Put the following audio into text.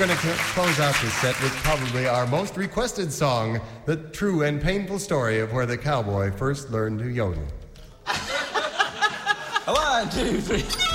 going to close out this set with probably our most requested song, the true and painful story of where the cowboy first learned to yodel. 1, 2, 3.